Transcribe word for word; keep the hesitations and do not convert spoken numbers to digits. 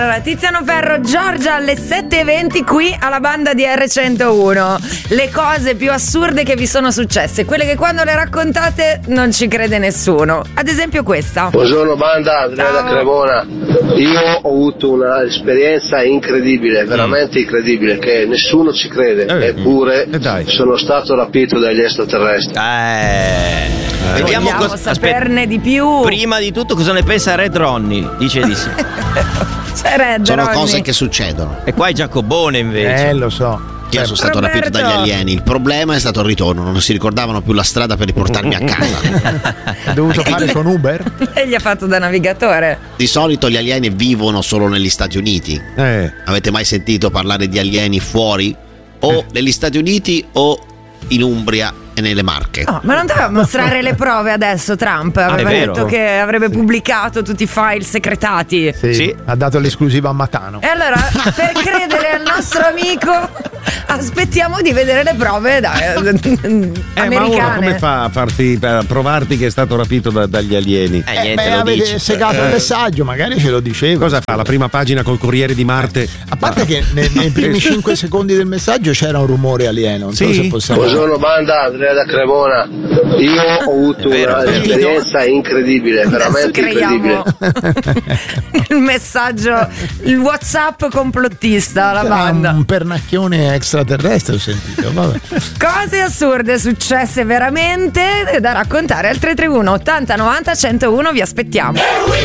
Allora, Tiziano Ferro, Giorgia alle sette e venti qui alla banda di erre centouno. Le cose più assurde che vi sono successe, quelle che quando le raccontate non ci crede nessuno. Ad esempio questa. Buongiorno banda, Andrea da Cremona. Io ho avuto un'esperienza incredibile, veramente incredibile, che nessuno ci crede, Eh, eppure eh dai. sono stato rapito dagli extraterrestri. Eh, vediamo Vogliamo cosa. saperne di più. Prima di tutto, cosa ne pensa Red Ronnie? Dice di sì. C'è Red, Sono Ronnie. cose che succedono. E qua è Giacobone invece. Eh, lo so. Io sono stato Roberto. rapito dagli alieni. Il problema è stato il ritorno, non si ricordavano più la strada per riportarmi a casa. Ho dovuto fare con Uber? Lei gli ha fatto da navigatore. Di solito gli alieni vivono solo negli Stati Uniti. Eh. Avete mai sentito parlare di alieni fuori? O negli Stati Uniti o in Umbria e nelle Marche? Oh, ma non doveva mostrare le prove adesso Trump? Aveva è vero. detto che avrebbe pubblicato tutti i file secretati. Sì, Sì. ha dato l'esclusiva a Matano. E allora, per credere al nostro amico, aspettiamo di vedere le prove da, Eh, americane. ma uno come fa a farti a provarti che è stato rapito da- dagli alieni? Eh, niente, Beh, lo avete dici. segato il messaggio, magari ce lo diceva. Cosa fa? La prima pagina col Corriere di Marte? A parte che nei, nei primi cinque secondi del messaggio c'era un rumore alieno, non so Sì? se possiamo. Buongiorno banda, Andrea da Cremona. Io ho avuto È vero, è vero. un'esperienza incredibile, Adesso veramente creiamo incredibile. il messaggio, il WhatsApp complottista alla Era banda. un pernacchione extraterrestre, ho sentito. Vabbè. Cose assurde successe veramente da raccontare al tre tre uno ottanta novanta centouno. Vi aspettiamo.